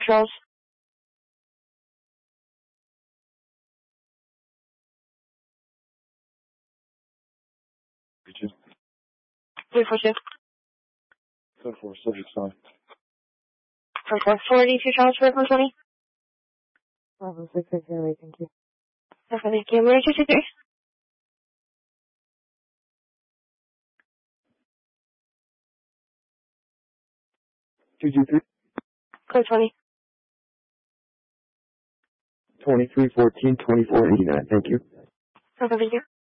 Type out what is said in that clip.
Charles. Did you? 342. 10-4, subject sign. 42 Charles for 120. Bravo 660, thank you. Okay, thank you. Where 223? 223. Code 20. 2314 2489. Thank you. Okay, thank you.